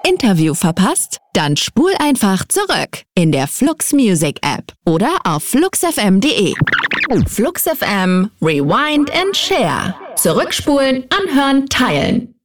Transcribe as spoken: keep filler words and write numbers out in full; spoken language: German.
Interview verpasst? Dann spul einfach zurück in der Flux Music App oder auf flux f m punkt de. Flux F M, Rewind and Share. Zurückspulen, anhören, teilen.